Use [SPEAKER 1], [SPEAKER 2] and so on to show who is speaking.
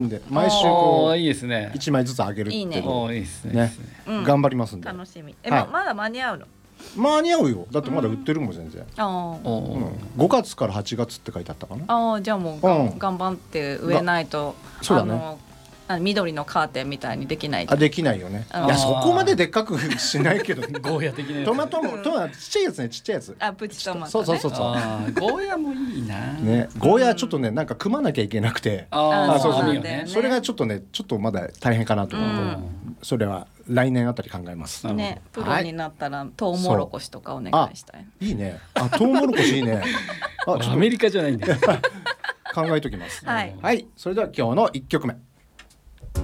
[SPEAKER 1] で毎週
[SPEAKER 2] おー
[SPEAKER 1] こう
[SPEAKER 2] いいですね。
[SPEAKER 1] 1枚ずつあげるっていう
[SPEAKER 3] いいね
[SPEAKER 2] おーいいですね。
[SPEAKER 1] ね
[SPEAKER 2] いいですね
[SPEAKER 3] うん
[SPEAKER 1] 頑張りますんで。
[SPEAKER 3] 楽しみ。
[SPEAKER 1] はい
[SPEAKER 3] まだ間に合うの？
[SPEAKER 1] 間に合うよ。だってまだ売ってるもん全然。
[SPEAKER 3] あ
[SPEAKER 2] お
[SPEAKER 1] うん
[SPEAKER 2] ー
[SPEAKER 1] 5月から8月って書いてあったかな。
[SPEAKER 3] あじゃあもう頑張って植えないと、
[SPEAKER 1] そうだね
[SPEAKER 3] 緑のカーテンみたいにできないじゃん。
[SPEAKER 1] できないよね。い
[SPEAKER 3] あー
[SPEAKER 1] やそこまででっかくしないけど
[SPEAKER 2] ゴーヤ的なやつ。
[SPEAKER 1] トマトはちっちゃいやつね、ちっちゃいやつ。
[SPEAKER 3] プチトマトね。
[SPEAKER 1] そうそうそう
[SPEAKER 2] あーゴーヤもいいな。
[SPEAKER 1] ね、ゴーヤちょっとねなんか組まなきゃいけなくて、
[SPEAKER 2] ああ
[SPEAKER 1] そうそう
[SPEAKER 2] そうなんだよね。
[SPEAKER 1] それがちょっとねちょっとまだ大変かなと思って、それは来年あたり考えます。
[SPEAKER 2] うん
[SPEAKER 3] ね、プロになったらトウモロコシとかお願いしたい。
[SPEAKER 1] いいね。トウモロコシいいね。ちょっ
[SPEAKER 2] アメリカじゃないんだよ。
[SPEAKER 1] と考えときます。
[SPEAKER 3] はい
[SPEAKER 1] はい、それでは今日の1曲目。